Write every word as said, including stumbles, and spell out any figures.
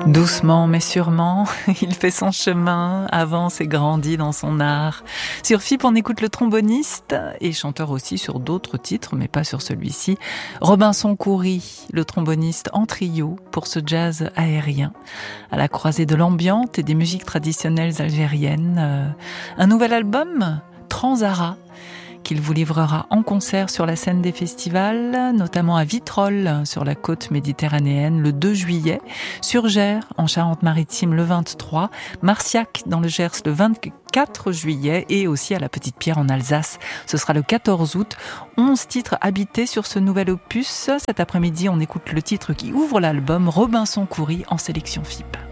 Doucement mais sûrement, il fait son chemin, avance et grandit dans son art. Sur F I P, on écoute le tromboniste et chanteur aussi sur d'autres titres, mais pas sur celui-ci. Robinson Khoury, le tromboniste en trio pour ce jazz aérien, à la croisée de l'ambiante et des musiques traditionnelles algériennes. Euh, un nouvel album, Transara, qu'il vous livrera en concert sur la scène des festivals, notamment à Vitrolles, sur la côte méditerranéenne, le deux juillet, sur Gers, en Charente-Maritime, le vingt-trois, Marciac, dans le Gers, le vingt-quatre juillet, et aussi à la Petite-Pierre, en Alsace. Ce sera le quatorze août. onze titres habités sur ce nouvel opus. Cet après-midi, on écoute le titre qui ouvre l'album, Robinson Khoury, en sélection F I P.